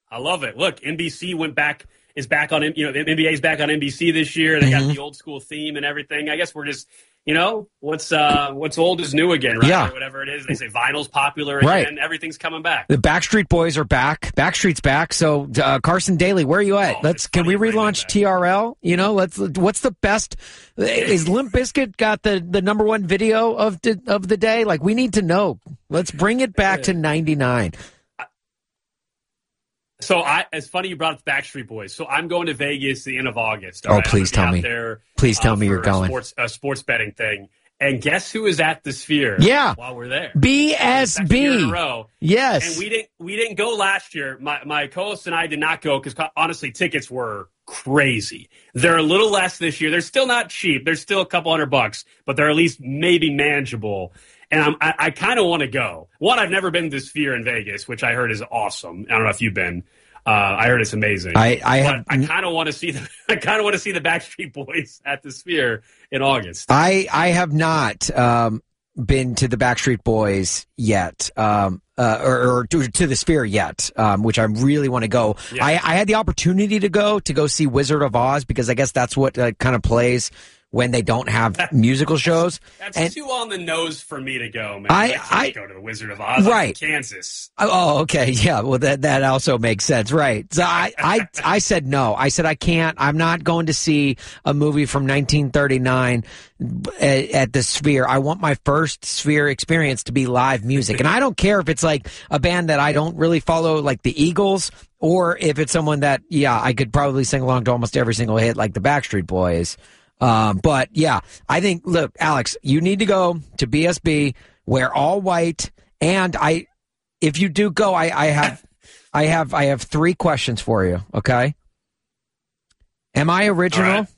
I love it. Look, NBC is back on, the NBA's back on NBC this year. They got the old school theme and everything. I guess we're just, what's old is new again, right? Yeah. Or whatever it is. They say vinyl's popular again. Right. Everything's coming back. The Backstreet Boys are back. Backstreet's back. So Carson Daly, where are you at? Can we relaunch TRL? What's the best? Is Limp Bizkit got the number one video of the day? Like, we need to know. Let's bring it back to 99. So it's funny you brought up the Backstreet Boys. So I'm going to Vegas the end of August. Oh, please tell me. Please tell me you're going. A sports betting thing. And guess who is at the Sphere? Yeah. While we're there. BSB. In a row. Yes. And we didn't go last year. My co-host and I did not go because honestly, tickets were crazy. They're a little less this year. They're still not cheap. They're still a couple $100, but they're at least maybe manageable. And I kind of want to go. One, I've never been to the Sphere in Vegas, which I heard is awesome. I don't know if you've been. I heard it's amazing. I kind of want to see the Backstreet Boys at the Sphere in August. I have not been to the Backstreet Boys yet, or to the Sphere yet, which I really want to go. Yeah. I had the opportunity to go see Wizard of Oz because I guess that's what kind of plays when they don't have musical shows. That's too on the nose for me to go, man. I can't go to the Wizard of Oz. Right. I'm in Kansas. Oh, okay. Yeah. Well, that also makes sense. Right. So I said no. I said I can't. I'm not going to see a movie from 1939 at the Sphere. I want my first Sphere experience to be live music. And I don't care if it's like a band that I don't really follow, like the Eagles, or if it's someone that, I could probably sing along to almost every single hit, like the Backstreet Boys. But yeah, I think, look, Alex, you need to go to BSB, wear all white. And if you do go, I have 3 questions for you. Okay. Am I original?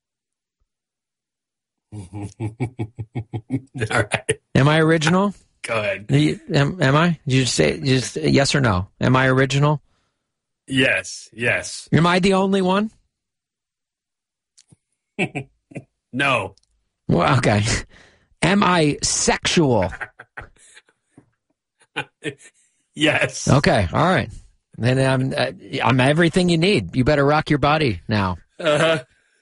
All right. Am I original? Go ahead. Am I? Did you say just yes or no? Am I original? Yes. Am I the only one? No. Well, okay. Am I sexual? Yes. Okay. All right. Then I'm everything you need. You better rock your body now. Yeah.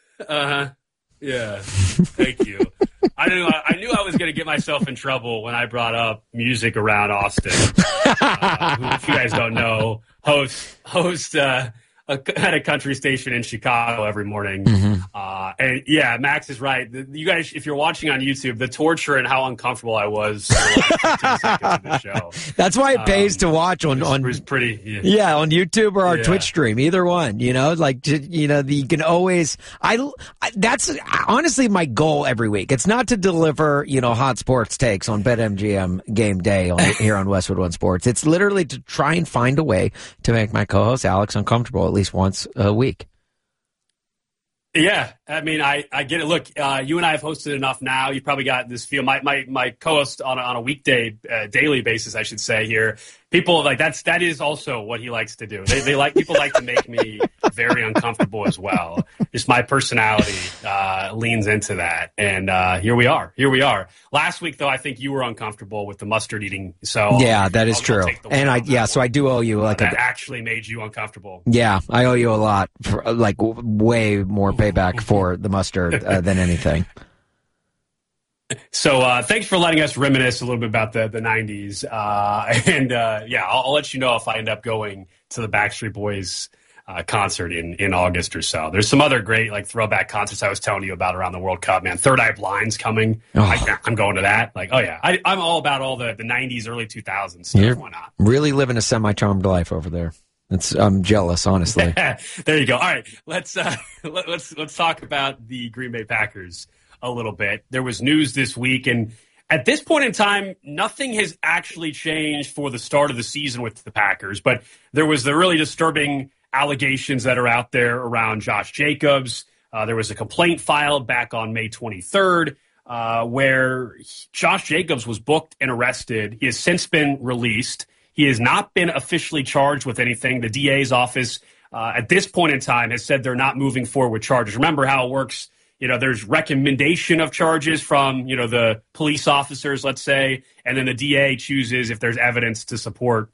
Thank you. I knew I was going to get myself in trouble when I brought up music around Austin. Who, if you guys don't know, host at a country station in Chicago every morning. And yeah, Max is right. You guys, if you're watching on YouTube, the torture and how uncomfortable I was for the last 15 seconds of the show. That's why it pays to watch on pretty on YouTube or our Twitch stream, either one. You can always. That's honestly my goal every week. It's not to deliver hot sports takes on BetMGM game day here on Westwood One Sports. It's literally to try and find a way to make my co-host Alex uncomfortable at least once a week. Yeah, I mean, I get it. Look, you and I have hosted enough now. You've probably got this feel. My co-host on a weekday, daily basis, I should say here. People that is also what he likes to do. People like to make me very uncomfortable as well. Just my personality leans into that, and here we are. Last week, though, I think you were uncomfortable with the mustard eating. So yeah, that is true. And so I do owe you that actually made you uncomfortable. Yeah, I owe you a lot for way more payback for the mustard than anything. So thanks for letting us reminisce a little bit about the 90s. I'll let you know if I end up going to the Backstreet Boys concert in August or so. There's some other great throwback concerts I was telling you about around the World Cup, man. Third Eye Blind's coming. Oh. I'm going to that. I'm all about all the 90s, early 2000s stuff. You're Why not? Really living a semi-charmed life over there. I'm jealous, honestly. There you go. All right, let's talk about the Green Bay Packers a little bit. There was news this week, and at this point in time, nothing has actually changed for the start of the season with the Packers. But there was the really disturbing allegations that are out there around Josh Jacobs. There was a complaint filed back on May 23rd where Josh Jacobs was booked and arrested. He has since been released. He has not been officially charged with anything. The DA's office at this point in time has said they're not moving forward with charges. Remember how it works. There's recommendation of charges from, the police officers, let's say, and then the DA chooses if there's evidence to support,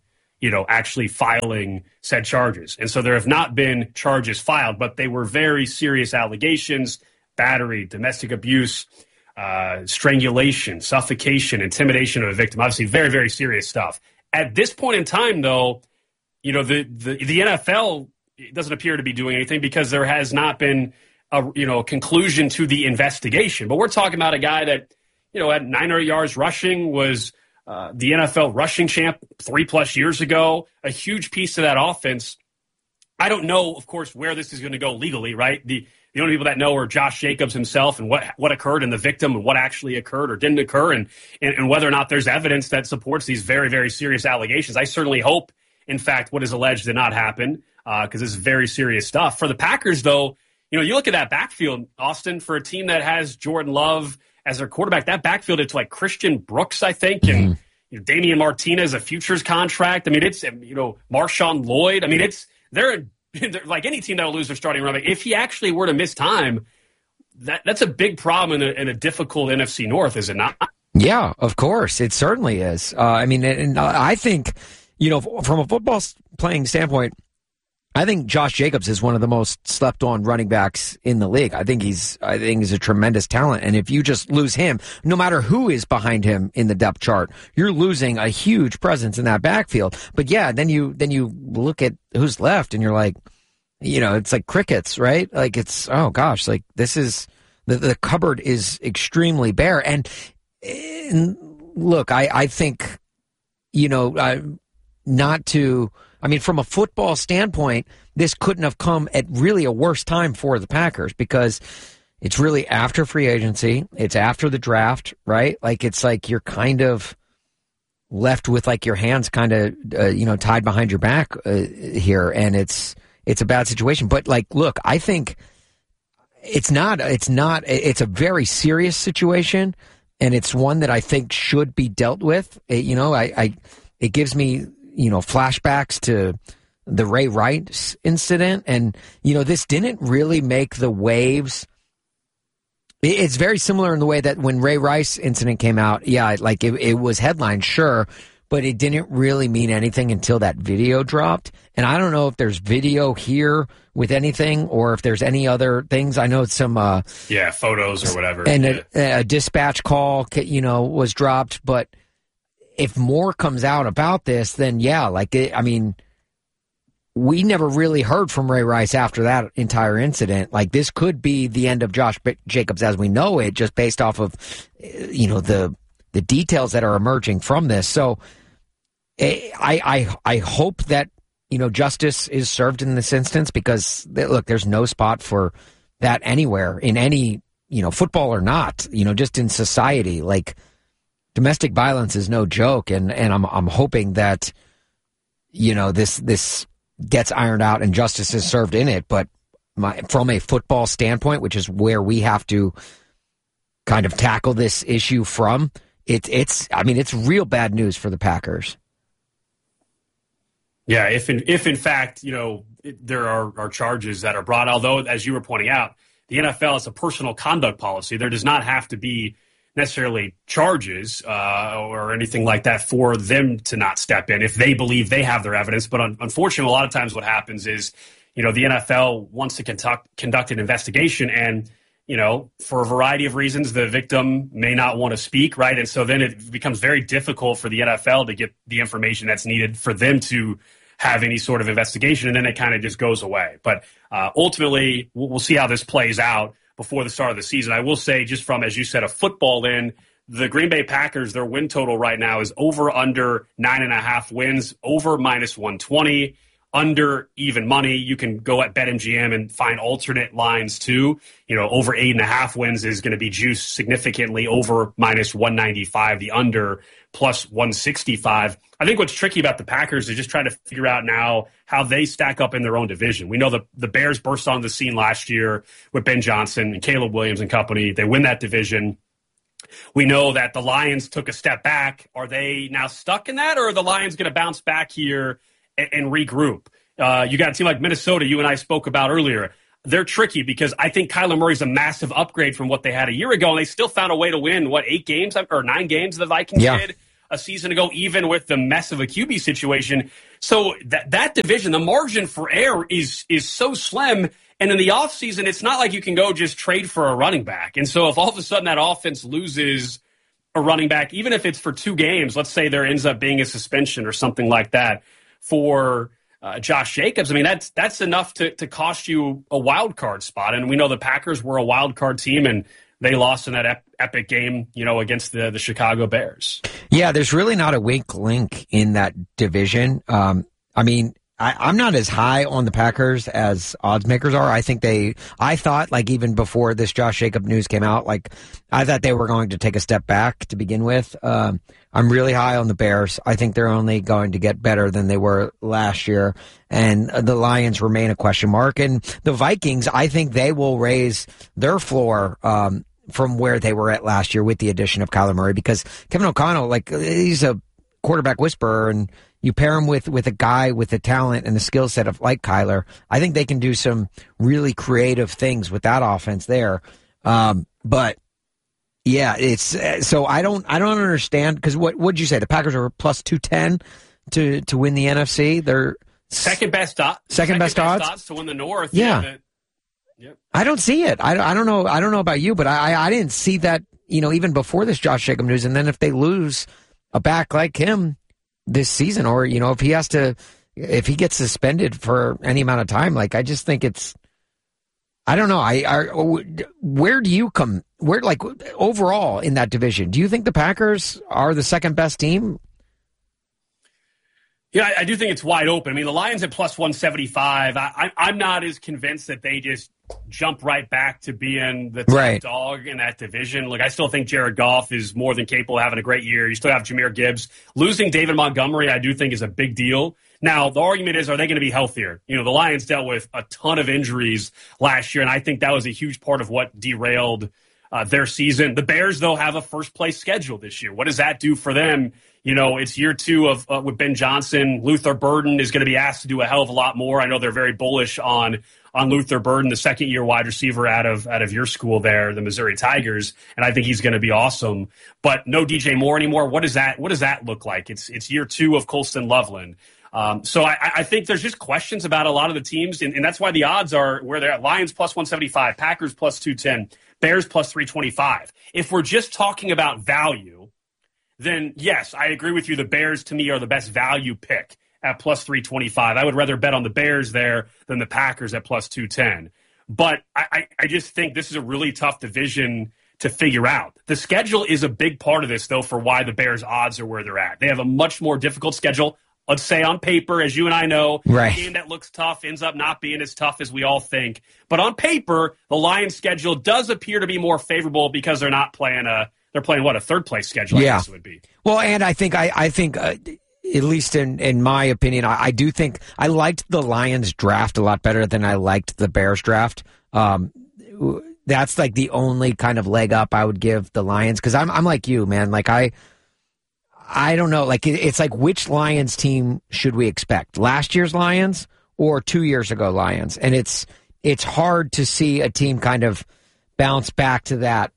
actually filing said charges. And so there have not been charges filed, but they were very serious allegations: battery, domestic abuse, strangulation, suffocation, intimidation of a victim. Obviously, very, very serious stuff. At this point in time, though, the NFL doesn't appear to be doing anything because there has not been a conclusion to the investigation. But we're talking about a guy that, had 900 yards rushing, was the NFL rushing champ 3+ years ago, a huge piece of that offense. I don't know, of course, where this is going to go legally, right? The only people that know are Josh Jacobs himself and what occurred and the victim and what actually occurred or didn't occur, and whether or not there's evidence that supports these very, very serious allegations. I certainly hope, in fact, what is alleged did not happen, because this is very serious stuff. For the Packers, though, you look at that backfield, Austin, for a team that has Jordan Love as their quarterback. That backfield, it's like Christian Brooks, I think, and Damian Martinez, a futures contract. I mean, it's Marshawn Lloyd. I mean, they're like any team that will lose their starting running back. If he actually were to miss time, that's a big problem in a difficult NFC North, is it not? Yeah, of course, it certainly is. And I think, from a football playing standpoint, I think Josh Jacobs is one of the most slept-on running backs in the league. I think he's a tremendous talent, and if you just lose him, no matter who is behind him in the depth chart, you're losing a huge presence in that backfield. But yeah, then you look at who's left, and you're like, it's like crickets, right? Like it's, oh gosh, like this is the cupboard is extremely bare. And look, I think, not to. I mean, from a football standpoint, this couldn't have come at really a worse time for the Packers, because it's really after free agency. It's after the draft, right? Like, it's like you're kind of left with like your hands kind of, tied behind your back here. And it's a bad situation. But like, look, I think it's a very serious situation. And it's one that I think should be dealt with. It gives me, flashbacks to the Ray Rice incident. And, this didn't really make the waves. It's very similar in the way that when Ray Rice incident came out, yeah, like it was headlined, sure, but it didn't really mean anything until that video dropped. And I don't know if there's video here with anything or if there's any other things. I know some photos or whatever. And a dispatch call, was dropped, but if more comes out about this, then yeah, we never really heard from Ray Rice after that entire incident. Like, this could be the end of Josh Jacobs as we know it, just based off of, the details that are emerging from this. So I hope that, justice is served in this instance, because look, there's no spot for that anywhere in any, football or not, just in society. Like, domestic violence is no joke, and I'm hoping that this gets ironed out and justice is served in it. But from a football standpoint, which is where we have to kind of tackle this issue from, it's real bad news for the Packers. Yeah, if in fact there are charges that are brought, although as you were pointing out, the NFL has a personal conduct policy. There does not have to be necessarily charges or anything like that for them to not step in if they believe they have their evidence. But unfortunately, a lot of times what happens is, the NFL wants to conduct an investigation, and, for a variety of reasons, the victim may not want to speak, right? And so then it becomes very difficult for the NFL to get the information that's needed for them to have any sort of investigation, and then it kind of just goes away. But ultimately, we'll see how this plays out before the start of the season. I will say, just from, as you said, a football in, the Green Bay Packers, their win total right now is over under 9.5 wins, over -120, under even money. You can go at BetMGM and find alternate lines too. Over 8.5 wins is going to be juiced significantly over -195, the under +165. I think what's tricky about the Packers is just trying to figure out now how they stack up in their own division. We know the Bears burst on the scene last year with Ben Johnson and Caleb Williams and company. They win that division. We know that the Lions took a step back. Are they now stuck in that, or are the Lions going to bounce back here and regroup? You got a team like Minnesota, you and I spoke about earlier. They're tricky because I think Kyler Murray's a massive upgrade from what they had a year ago, and they still found a way to win, 8 games or 9 games the Vikings did a season ago, even with the mess of a QB situation. So that division, the margin for error is so slim. And in the offseason, it's not like you can go just trade for a running back. And so if all of a sudden that offense loses a running back, even if it's for 2 games, let's say there ends up being a suspension or something like that for Josh Jacobs, I mean, that's enough to cost you a wild card spot. And we know the Packers were a wild card team, and they lost in that epic game, against the Chicago Bears. Yeah, there's really not a weak link in that division. I mean, I'm not as high on the Packers as odds makers are. I thought, like, even before this Josh Jacobs news came out, like, I thought they were going to take a step back to begin with. I'm really high on the Bears. I think they're only going to get better than they were last year. And the Lions remain a question mark. And the Vikings, I think they will raise their floor, from where they were at last year with the addition of Kyler Murray, because Kevin O'Connell, like, he's a quarterback whisperer, and you pair him with a guy with the talent and the skill set of like Kyler, I think they can do some really creative things with that offense there. But yeah, it's so I don't understand, because what'd you say? The Packers are plus 210 to win the NFC. They're second best odds to win the North. Yeah. Yep. I don't see it. I don't know. I don't know about you, but I didn't see that, even before this Josh Jacobs news. And then if they lose a back like him this season, or, if he gets suspended for any amount of time, like, I just think I don't know. Where do you come? Like, overall in that division, do you think the Packers are the second best team? Yeah, I do think it's wide open. I mean, the Lions at plus 175. I'm not as convinced that they just jump right back to being the top dog in that division. Like, I still think Jared Goff is more than capable of having a great year. You still have Jahmyr Gibbs. Losing David Montgomery, I do think, is a big deal. Now, the argument is, are they going to be healthier? The Lions dealt with a ton of injuries last year, and I think that was a huge part of what derailed their season. The Bears, though, have a first-place schedule this year. What does that do for them? It's year 2 of with Ben Johnson. Luther Burden is going to be asked to do a hell of a lot more. I know they're very bullish on Luther Burden, the second-year wide receiver out of your school there, the Missouri Tigers, and I think he's going to be awesome. But no DJ Moore anymore. What does that look like? It's year 2 of Colston Loveland. So I think there's just questions about a lot of the teams, and that's why the odds are where they're at. Lions plus 175, Packers plus 210, Bears plus 325. If we're just talking about value, then yes, I agree with you. The Bears, to me, are the best value pick at plus 325. I would rather bet on the Bears there than the Packers at plus 210. But I just think this is a really tough division to figure out. The schedule is a big part of this, though, for why the Bears' odds are where they're at. They have a much more difficult schedule. Let's say on paper, as you and I know, a game that looks tough ends up not being as tough as we all think. But on paper, the Lions' schedule does appear to be more favorable because they're not playing they're playing a third-place schedule, I guess it would be. Well, and I think at least in my opinion, I do think I liked the Lions draft a lot better than I liked the Bears draft. That's like the only kind of leg up I would give the Lions, because I'm like you, man. Like, I don't know. Like, it's like, which Lions team should we expect? Last year's Lions or 2 years ago Lions? And it's hard to see a team kind of bounce back to that.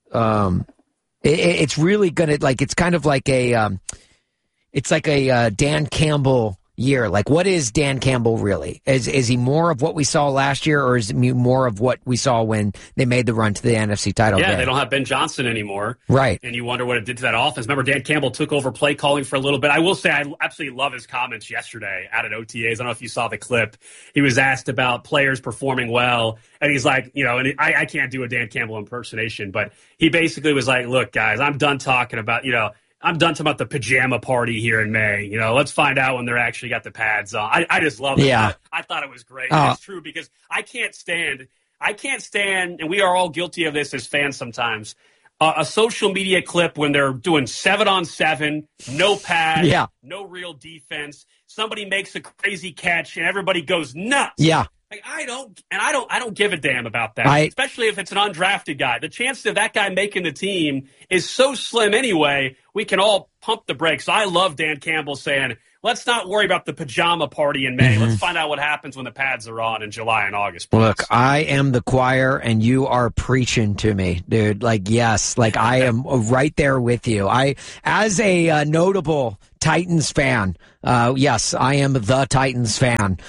It's really gonna, like, it's kind of like a Dan Campbell year. Like, what is Dan Campbell really? Is he more of what we saw last year, or is he more of what we saw when they made the run to the NFC title game? They don't have Ben Johnson anymore. Right. And you wonder what it did to that offense. Remember, Dan Campbell took over play calling for a little bit. I will say I absolutely love his comments yesterday out at OTAs. I don't know if you saw the clip. He was asked about players performing well, and he's like, and I can't do a Dan Campbell impersonation, but he basically was like, look, guys, I'm done talking about, I'm done talking about the pajama party here in May. Let's find out when they're actually got the pads on. I just love it. Yeah. I thought it was great. It's true, because I can't stand, and we are all guilty of this as fans sometimes, a social media clip when they're doing 7-on-7, no pads, no real defense. Somebody makes a crazy catch and everybody goes nuts. Yeah. Like, I don't give a damn about that, especially if it's an undrafted guy. The chance of that guy making the team is so slim anyway, we can all pump the brakes. I love Dan Campbell saying, let's not worry about the pajama party in May. Let's find out what happens when the pads are on in July and August. Please. Look, I am the choir, and you are preaching to me, dude. Like, yes, like I am right there with you. As a notable Titans fan, yes, I am the Titans fan.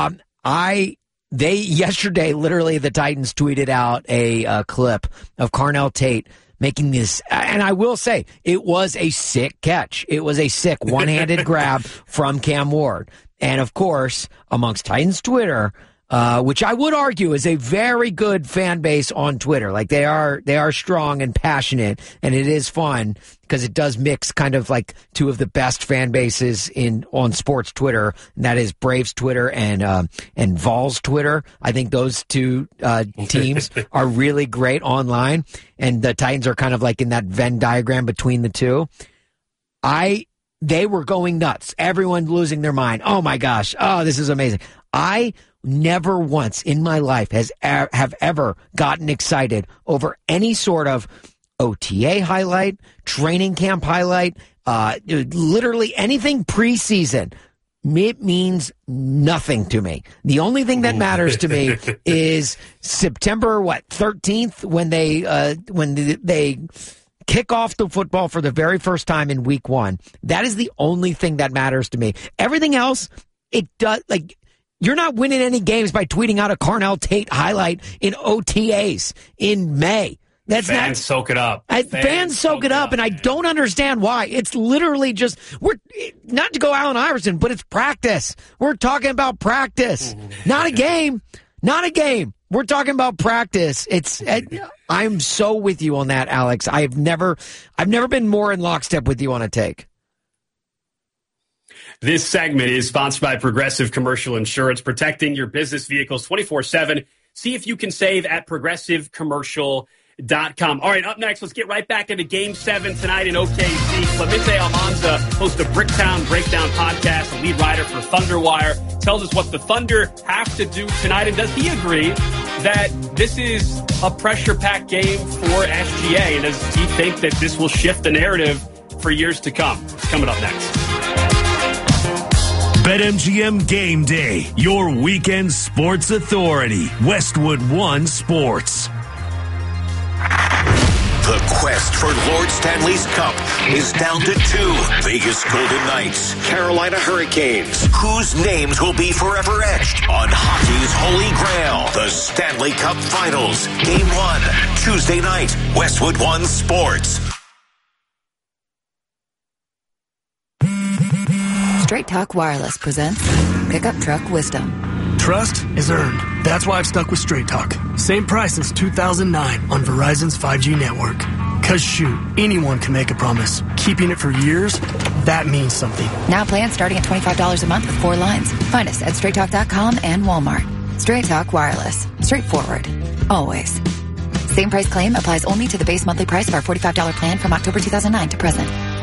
Yesterday, literally, the Titans tweeted out a clip of Carnell Tate making this, and I will say, it was a sick catch. It was a sick one-handed grab from Cam Ward. And, of course, amongst Titans Twitter, which I would argue is a very good fan base on Twitter. Like, they are strong and passionate, and it is fun because it does mix kind of like two of the best fan bases on sports Twitter, and that is Braves Twitter and Vols Twitter. I think those two teams are really great online, and the Titans are kind of like in that Venn diagram between the two. They were going nuts. Everyone losing their mind. Oh my gosh. Oh, this is amazing. I never once in my life have ever gotten excited over any sort of OTA highlight, training camp highlight, literally anything preseason. It means nothing to me. The only thing that matters to me is September 13th when they kick off the football for the very first time in week 1. That is the only thing that matters to me. Everything else, it does, like, you're not winning any games by tweeting out a Carnell Tate highlight in OTAs in May. That's fans soak it up. Fans soak it up, and I don't understand why. It's literally just, we're not to go Allen Iverson, but it's practice. We're talking about practice, not a game. Not a game. We're talking about practice. I'm so with you on that, Alex. I've never been more in lockstep with you on a take. This segment is sponsored by Progressive Commercial Insurance, protecting your business vehicles 24/7. See if you can save at progressivecommercial.com. All right, up next, let's get right back into Game 7 tonight in OKC. Clemente Almanza, host of Bricktown Breakdown podcast, a lead writer for Thunderwire, tells us what the Thunder have to do tonight. And does he agree that this is a pressure-packed game for SGA? And does he think that this will shift the narrative for years to come? It's coming up next. BetMGM Game Day, your weekend sports authority. Westwood One Sports. The quest for Lord Stanley's Cup is down to 2. Vegas Golden Knights, Carolina Hurricanes. Whose names will be forever etched on hockey's holy grail? The Stanley Cup Finals. Game 1, Tuesday night. Westwood One Sports. Straight Talk Wireless presents Pickup Truck Wisdom. Trust is earned. That's why I've stuck with Straight Talk. Same price since 2009 on Verizon's 5G network. Cause shoot, anyone can make a promise. Keeping it for years, that means something. Now plans starting at $25 a month with 4 lines. Find us at straighttalk.com and Walmart. Straight Talk Wireless. Straightforward. Always. Same price claim applies only to the base monthly price of our $45 plan from October 2009 to present.